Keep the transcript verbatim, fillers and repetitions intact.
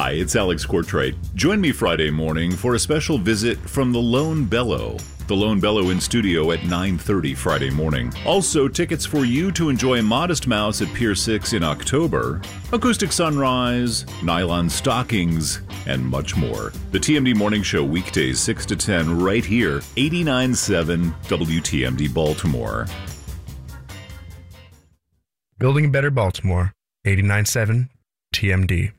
Hi, it's Alex Courtwright. Join me Friday morning for a special visit from the Lone Bellow. The Lone Bellow in studio at nine thirty Friday morning. Also, tickets for you to enjoy Modest Mouse at Pier six in October, Acoustic Sunrise, Nylon Stockings, and much more. The T M D Morning Show weekdays six to ten right here, eighty-nine point seven W T M D Baltimore. Building a Better Baltimore, eighty-nine point seven T M D.